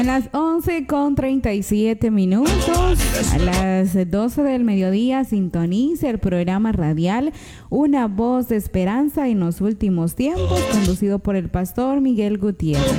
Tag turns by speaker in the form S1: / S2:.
S1: A las 11:37, a las 12 del mediodía, sintonice el programa radial Una Voz de Esperanza en los Últimos Tiempos, conducido por el pastor Miguel Gutiérrez.